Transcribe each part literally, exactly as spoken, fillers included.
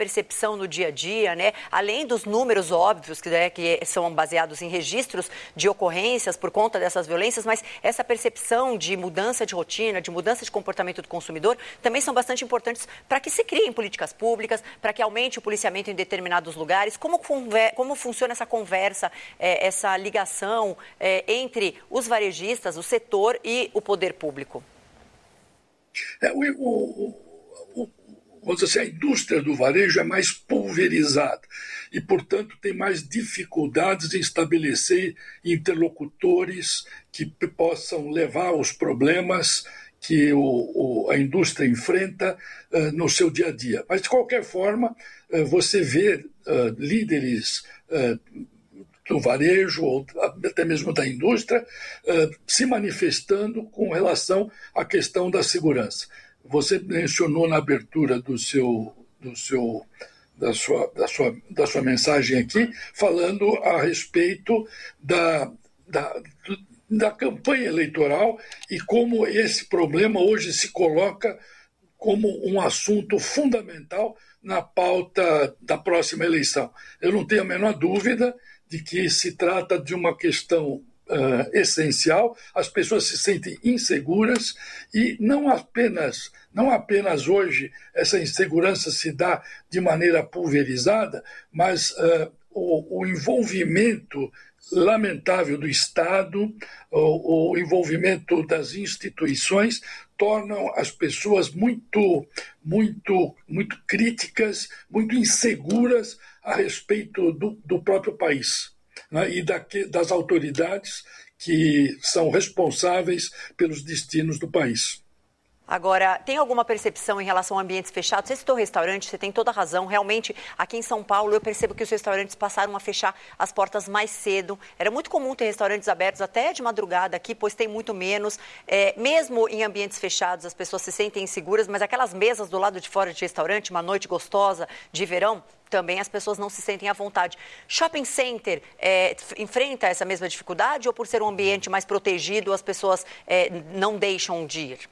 percepção no dia a dia, né? Além dos números óbvios que, né, que são baseados em registros de ocorrências por conta dessas violências, mas essa percepção de mudança de rotina, de mudança de comportamento do consumidor, também são bastante importantes para que se criem políticas públicas, para que aumente o policiamento em determinados lugares. Como, como funciona essa conversa, é, essa ligação é, entre os varejistas, o setor e o poder público? É, o, o, o, vamos dizer assim, a indústria do varejo é mais pulverizada e, portanto, tem mais dificuldades em estabelecer interlocutores que possam levar os problemas que o, o, a indústria enfrenta uh, no seu dia a dia. Mas, de qualquer forma, uh, você vê uh, líderes uh, do varejo ou até mesmo da indústria uh, se manifestando com relação à questão da segurança. Você mencionou na abertura do seu, do seu, da, sua, da, sua, da sua mensagem aqui, falando a respeito da, da, da campanha eleitoral e como esse problema hoje se coloca como um assunto fundamental na pauta da próxima eleição. Eu não tenho a menor dúvida de que se trata de uma questão uh, essencial, as pessoas se sentem inseguras e não apenas, não apenas hoje essa insegurança se dá de maneira pulverizada, mas uh, o, o envolvimento lamentável do Estado, o, o envolvimento das instituições tornam as pessoas muito, muito, muito críticas, muito inseguras a respeito do, do próprio país, né, e da, das autoridades que são responsáveis pelos destinos do país. Agora, tem alguma percepção em relação a ambientes fechados? Você citou restaurante, você tem toda a razão. Realmente, aqui em São Paulo, eu percebo que os restaurantes passaram a fechar as portas mais cedo. Era muito comum ter restaurantes abertos até de madrugada aqui, pois tem muito menos. É, mesmo em ambientes fechados, as pessoas se sentem inseguras, mas aquelas mesas do lado de fora de restaurante, uma noite gostosa de verão, também as pessoas não se sentem à vontade. Shopping center é, enfrenta essa mesma dificuldade ou por ser um ambiente mais protegido, as pessoas é, não deixam de ir?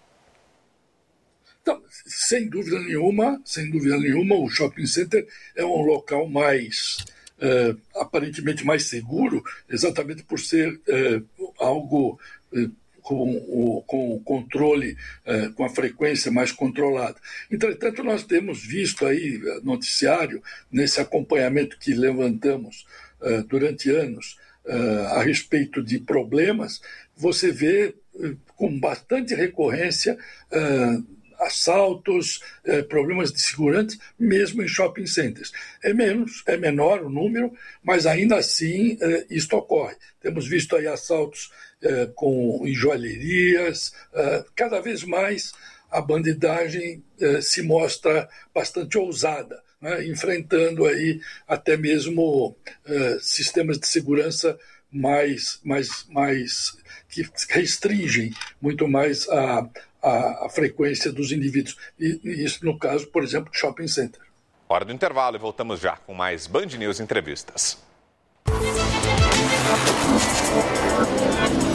Então, sem dúvida nenhuma, sem dúvida nenhuma, o shopping center é um local mais, é, aparentemente mais seguro, exatamente por ser é, algo é, com o, com o controle, é, com a frequência mais controlada. Entretanto, nós temos visto aí noticiário, nesse acompanhamento que levantamos é, durante anos é, a respeito de problemas, você vê é, com bastante recorrência é, assaltos, eh, problemas de segurança, mesmo em shopping centers. É menos, é menor o número, mas ainda assim eh, isto ocorre. Temos visto aí assaltos eh, com, em joalherias, eh, cada vez mais a bandidagem eh, se mostra bastante ousada, né, enfrentando aí até mesmo eh, sistemas de segurança mais, mais, mais que restringem muito mais a A, a frequência dos indivíduos. E, e isso no caso, por exemplo, de shopping center. Hora do intervalo e voltamos já com mais Band News Entrevistas.